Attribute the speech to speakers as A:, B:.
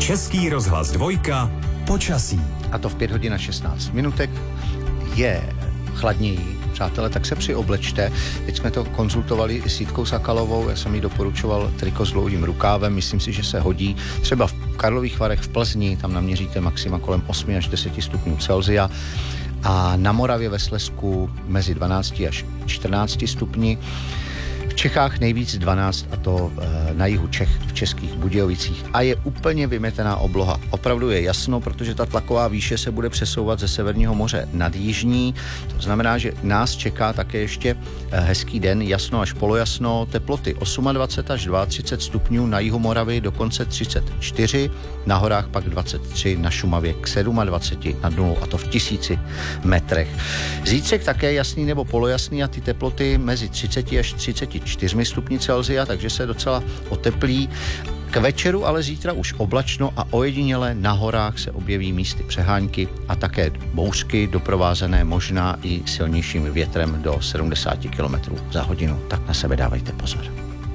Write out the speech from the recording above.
A: Český rozhlas 2, počasí.
B: A to v 5 hodin a 16 minutek. Je chladněji, přátelé, tak se přioblečte. Teď jsme to konzultovali s Jitkou Sakalovou, já jsem jí doporučoval triko s dlouhým rukávem, myslím si, že se hodí. Třeba v Karlových Varech, v Plzni, tam naměříte maxima kolem 8 až 10 stupňů Celsia a na Moravě ve Slezsku mezi 12 až 14 stupni. V Čechách nejvíc 12 a to na jihu Čech, v Českých Budějovicích. A je úplně vymetená obloha. Opravdu je jasno, protože ta tlaková výše se bude přesouvat ze Severního moře nad jižní. To znamená, že nás čeká také ještě hezký den, jasno až polojasno, teploty 28 až 32 stupňů, na jihu Moravy dokonce 34, na horách pak 23, na Šumavě k 27 nad nulou, a to v 1000 metrech. Zítřek také jasný nebo polojasný a ty teploty mezi 30 až 34 stupni Celsia, takže se docela oteplí. K večeru ale zítra už oblačno a ojediněle na horách se objeví místy přehánky a také bouřky doprovázené možná i silnějším větrem do 70 km za hodinu. Tak na sebe dávejte pozor.